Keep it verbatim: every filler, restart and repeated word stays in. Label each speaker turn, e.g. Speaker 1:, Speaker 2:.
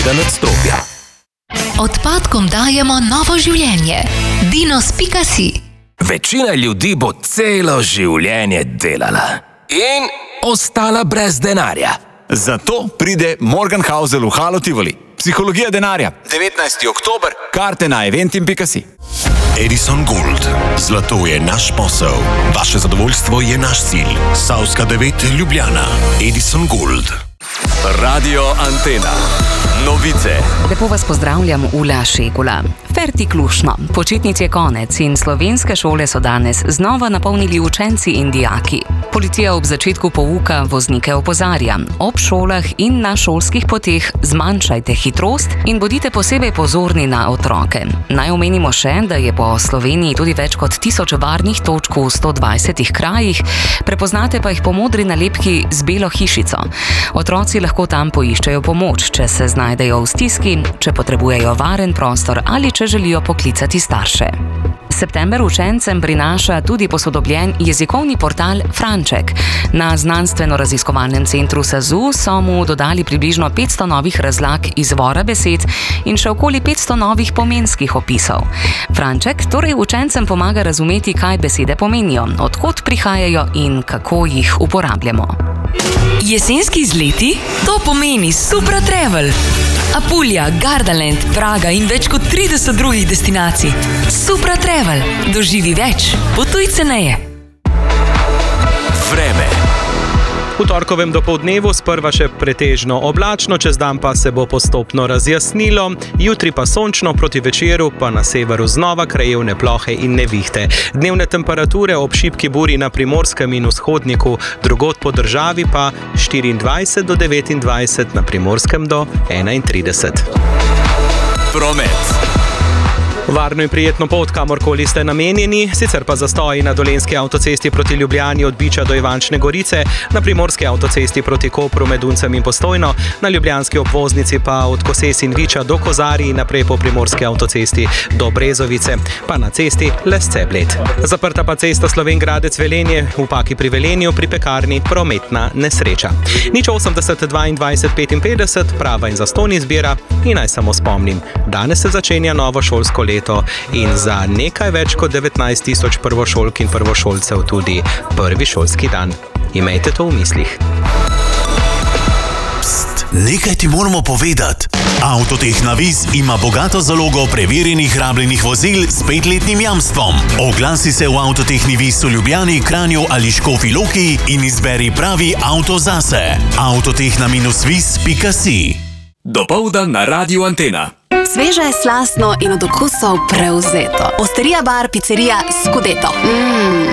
Speaker 1: seveda nadstropja.
Speaker 2: Odpadkom dajemo novo življenje. Dinos pika si.
Speaker 1: Večina ljudi bo celo življenje delala in ostala brez denarja.
Speaker 3: Zato pride Morgan Housel v Halo Tivoli. Psihologija denarja. devetnajsti oktober. Karte na eventim pika si.
Speaker 4: Edison Gold. Zlato je naš posel. Vaše zadovoljstvo je naš cilj. Savska devet, Ljubljana. Edison Gold.
Speaker 1: Radio Antena. Novice.
Speaker 5: Lepo vas pozdravljam, Ula Šegula. Ferti Klušno. Počitnic je konec in slovenske šole so danes znova napolnili učenci in dijaki. Policija ob začetku pouka voznike opozarja. Ob šolah in na šolskih poteh zmanjšajte hitrost in bodite posebej pozorni na otroke. Naj omenimo še, da je po Sloveniji tudi več kot tisoč varnih točk v sto dvajsetih krajih, prepoznate pa jih po modri nalepki z belo hišico. Otroci lahko tam poiščejo pomoč, če se znajdejo v stiski, če potrebujejo varen prostor ali če želijo poklicati starše. September učencem prinaša tudi posodobljen jezikovni portal Franček. Na znanstveno-raziskovalnem centru SAZU so mu dodali približno petsto novih razlag izvora besed in še okoli petsto novih pomenskih opisov. Franček torej učencem pomaga razumeti, kaj besede pomenijo, od kod prihajajo in kako jih uporabljamo.
Speaker 6: Jesenski izleti? To pomeni Supra Travel. Apulija, Gardaland, Praga in več kot trideset drugih destinacij. Supra Travel. Doživi več. Potuj ceneje.
Speaker 1: Vreme.
Speaker 7: V torkovem dopoldnevu sprva še pretežno oblačno, čez dan pa se bo postopno razjasnilo, jutri pa sončno, proti večeru pa na severu znova krajevne plohe in nevihte. Dnevne temperature ob šibki buri na Primorskem in vzhodniku, drugod po državi pa štiriindvajset do devetindvajset, na Primorskem do enaintrideset.
Speaker 1: Promet.
Speaker 7: Varno in prijetno pot, kamorkoli ste namenjeni, sicer pa zastoji na Dolenjski avtocesti proti Ljubljani od Biča do Ivančne Gorice, na Primorski avtocesti proti Kopru med Uncem in Postojno, na Ljubljanski obvoznici pa od Koses in Viča do Kozarij in naprej po Primorski avtocesti do Brezovice, pa na cesti Lesce-Bled. Zaprta pa cesta Slovenj Gradec-Velenje, v Paki pri Velenju, pri pekarni prometna nesreča. Nič osemdeset dvaindvajset petinpetdeset, prava in zastonj izbira in naj samo spomnim, danes se začenja novo šolsko leto. In za nekaj več kot devetnajst tisoč prvošolk in prvošolcev tudi prvi šolski dan. Imejte to v mislih.
Speaker 4: Pst, nekaj ti moramo povedati. Avtoteh Navis ima bogato zalogo preverjenih rabljenih vozil s petletnim jamstvom. Oglasi se v Avtoteh Navis v Ljubljani, Kranju ali Škofji Loki in izberi pravi avto zase. avtoteh na vis pika si.
Speaker 1: Dopoldan na Radio Antena.
Speaker 8: Sveže, slastno in od okusov prevzeto. Osterija bar, picerija Scudeto. Mmm.